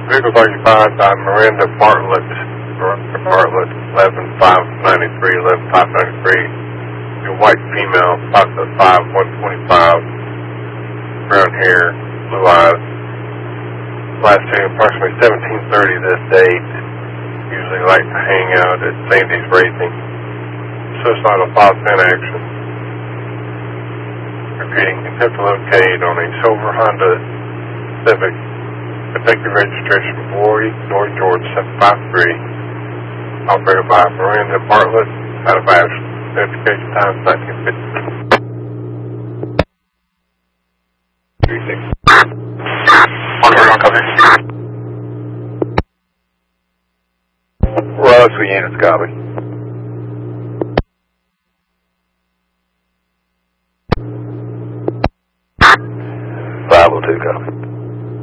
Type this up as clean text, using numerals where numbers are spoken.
Vehicles occupied by Miranda Bartlett. Miranda Bartlett, 11593, 11593. A white female, 5'5", 125. Brown hair, blue eyes. Last seen approximately 17:30 this date. Usually like to hang out at Sandy's Racing. Suicidal 510 action. Repeating, attempt to locate on a silver Honda Civic. Effective registration Roy George 753. Operated by Miranda Bartlett out of Ashland. Identification time 1950. 36. Russ, units copy.